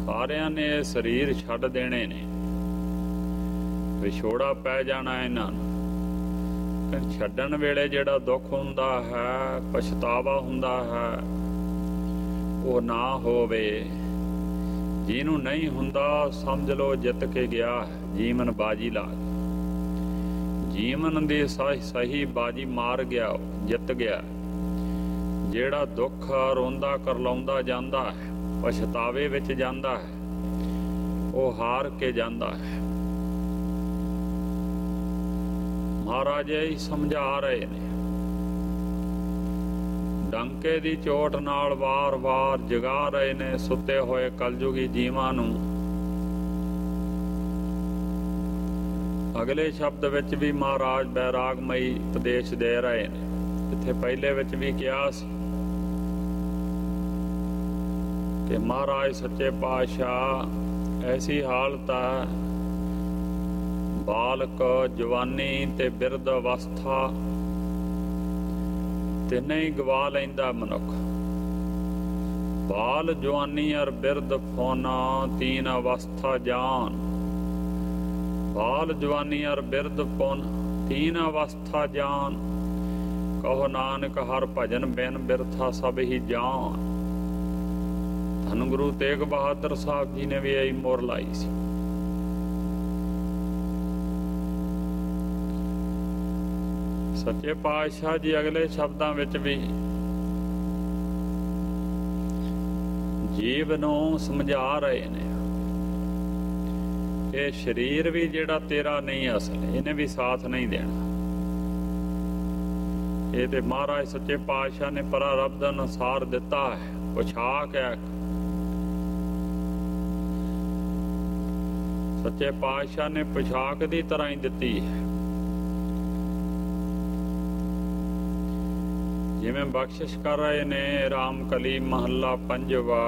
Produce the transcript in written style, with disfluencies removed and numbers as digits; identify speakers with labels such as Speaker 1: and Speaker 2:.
Speaker 1: ਸਾਰਿਆਂ ਨੇ ਇਹ ਸਰੀਰ ਛੱਡ ਦੇਣੇ ਨੇ, ਵਿਛੋੜਾ ਪੈ ਜਾਣਾ ਇਹਨਾਂ ਨੂੰ। ਛੱਡਣ ਵੇਲੇ ਜਿਹੜਾ ਦੁੱਖ ਹੁੰਦਾ ਹੈ, ਪਛਤਾਵਾ ਹੁੰਦਾ ਹੈ, ਉਹ ਨਾ ਹੋਵੇ। ਜਿਹਨੂੰ ਨਹੀਂ ਹੁੰਦਾ ਸਮਝ ਲਓ ਜਿੱਤ ਕੇ ਗਿਆ ਹੈ, ਜੀਵਨ ਬਾਜੀ ਲਾ ਗਿਆ, ਜੀਵਨ ਦੀ ਸਹੀ ਬਾਜੀ ਮਾਰ ਗਿਆ, ਜਿੱਤ ਗਿਆ। ਜਿਹੜਾ ਦੁੱਖ ਰੋਂਦਾ ਕਰਲਾਉਂਦਾ ਜਾਂਦਾ ਹੈ, ਪਛਤਾਵੇ ਵਿੱਚ ਜਾਂਦਾ ਹੈ, ਉਹ ਹਾਰ ਕੇ ਜਾਂਦਾ ਹੈ। ਮਹਾਰਾਜ ਇਹ ਸਮਝਾ ਰਹੇ ਨੇ, ਡੰਕੇ ਦੀ ਚੋਟ ਨਾਲ ਵਾਰ-ਵਾਰ ਜਗਾ ਰਹੇ ਨੇ ਸੁੱਤੇ ਹੋਏ ਕਲਯੁਗੀ ਜੀਵਾਂ ਨੂੰ। ਅਗਲੇ ਸ਼ਬਦ ਵਿੱਚ ਵੀ ਮਹਾਰਾਜ ਬੈਰਾਗਮਈ ਉਪਦੇਸ਼ ਦੇ ਰਹੇ ਨੇ। ਇੱਥੇ ਪਹਿਲੇ ਵਿੱਚ ਵੀ ਕਿਹਾ ਸੀ ਕਿ ਮਹਾਰਾਜ ਸੱਚੇ ਪਾਤਸ਼ਾਹ ਐਸੀ ਹਾਲਤ ਹੈ, ਬਾਲਕ, ਜਵਾਨੀ ਤੇ ਬਿਰਧ ਅਵਸਥਾ ਤਿੰਨੇ ਹੀ ਗਵਾ ਲੈਂਦਾ ਮਨੁੱਖ। ਬਾਲ, ਜਵਾਨੀ ਅਰ ਬਿਰਧ ਫੋਨਾ ਤੀਨ ਅਵਸਥਾ ਜਾਨ। ਬਾਲ, ਜਵਾਨੀ ਅਰ ਬਿਰਧ ਪੁਨ ਤੀਨ ਅਵਸਥਾ ਜਾਨ। ਕਹੋ ਨਾਨਕ ਹਰ ਭਜਨ ਬਿਨ ਬਿਰਥਾ ਸਭ ਹੀ ਜਾਨ। ਧੰਨ ਗੁਰੂ ਤੇਗ ਬਹਾਦਰ ਸਾਹਿਬ ਜੀ ਨੇ ਵੀ ਇਹੀ ਮੋਹਰ ਲਾਈ ਸੀ। ਸੱਚੇ ਪਾਤਸ਼ਾਹ ਜੀ ਅਗਲੇ ਸ਼ਬਦਾਂ ਵਿੱਚ ਵੀ ਜੀਵ ਨੂੰ ਸਮਝਾ ਰਹੇ ਨੇ, ਇਹ ਸਰੀਰ ਵੀ ਜਿਹੜਾ ਤੇਰਾ ਨਹੀਂ ਅਸਲ, ਇਹਨੇ ਵੀ ਸਾਥ ਨਹੀਂ ਦੇਣਾ। ਇਹ ਤੇ ਮਹਾਰਾਜ ਸੱਚੇ ਪਾਤਸ਼ਾਹ ਨੇ ਪ੍ਰਾਰਬਧ ਅਨੁਸਾਰ ਦਿੱਤਾ ਹੈ, ਪੁਛਾਕ ਹੈ। ਸੱਚੇ ਪਾਤਸ਼ਾਹ ਨੇ ਪੁਛਾਕ ਦੀ ਤਰ੍ਹਾਂ ਹੀ ਦਿੱਤੀ ਹੈ। ਜਿਵੇਂ ਬਖਸ਼ਿਸ਼ ਕਰ ਰਹੇ ਨੇ, ਰਾਮ ਕਲੀ ਮਹੱਲਾ ਪੰਜਵਾ।